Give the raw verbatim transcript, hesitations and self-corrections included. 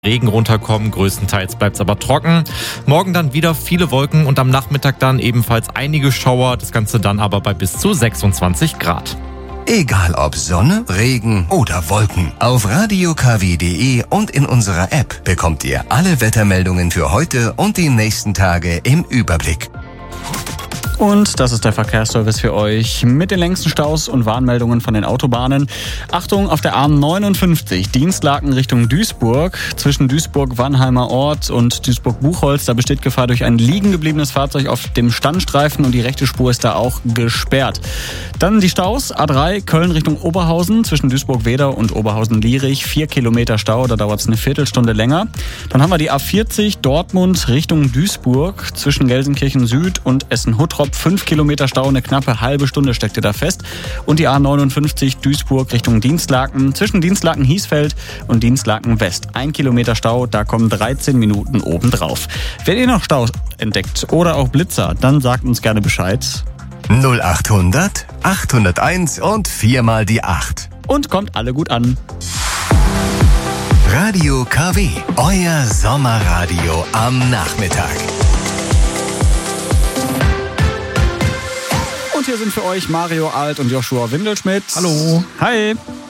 Regen runterkommen, größtenteils bleibt es aber trocken. Morgen dann wieder viele Wolken und am Nachmittag dann ebenfalls einige Schauer, das Ganze dann aber bei bis zu sechsundzwanzig Grad. Egal ob Sonne, Regen oder Wolken, auf radio k w punkt d e und in unserer App bekommt ihr alle Wettermeldungen für heute und die nächsten Tage im Überblick. Und das ist der Verkehrsservice für euch mit den längsten Staus und Warnmeldungen von den Autobahnen. Achtung, auf der A neunundfünfzig, Dienstlaken Richtung Duisburg. Zwischen Duisburg-Wannheimer Ort und Duisburg-Buchholz, da besteht Gefahr durch ein liegen gebliebenes Fahrzeug auf dem Standstreifen und die rechte Spur ist da auch gesperrt. Dann die Staus, A drei, Köln Richtung Oberhausen, zwischen Duisburg-Wedau und Oberhausen-Lierich. Vier Kilometer Stau, da dauert es eine Viertelstunde länger. Dann haben wir die A vierzig, Dortmund Richtung Duisburg, zwischen Gelsenkirchen Süd und Essen-Huttrop. Fünf Kilometer Stau, eine knappe halbe Stunde steckt ihr da fest. Und die A neunundfünfzig Duisburg Richtung Dienstlaken, zwischen Dienstlaken-Hiesfeld und Dienstlaken-West. Ein Kilometer Stau, da kommen dreizehn Minuten obendrauf. Wenn ihr noch Staus entdeckt oder auch Blitzer, dann sagt uns gerne Bescheid. null achthundert, achthunderteins und viermal die acht. Und kommt alle gut an. Radio K W, euer Sommerradio am Nachmittag. Und hier sind für euch Mario Alt und Joshua Windelschmidt. Hallo. Hi.